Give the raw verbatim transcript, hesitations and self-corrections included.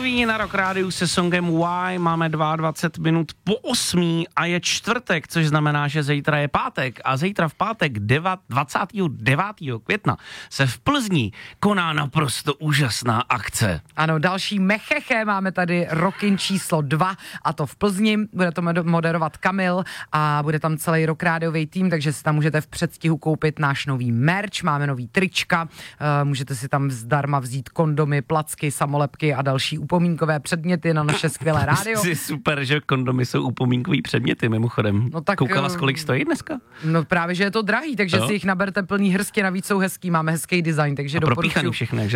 Noví na Rock Rádiu se songem Why, máme dvacet dva minut po osmí a je čtvrtek, což znamená, že zítra je pátek a zítra v pátek dvacátého devátého května se v Plzni koná naprosto úžasná akce. Ano, další mecheche, máme tady Rockin číslo dva a to v Plzni, bude to moderovat Kamil a bude tam celý Rock Rádiový tým, takže si tam můžete v předstihu koupit náš nový merch, máme nový trička, můžete si tam zdarma vzít kondomy, placky, samolepky a další upomínkové předměty na naše skvělé rádio. Super, že kondomy jsou upomínkový předměty mimochodem. No tak, koukala, kolik stojí dneska? No právě, že je to drahý, takže no. si jich naberte plný hrstě, navíc jsou hezký, máme hezký design, takže doporučuji. A propíchaný všechny, že?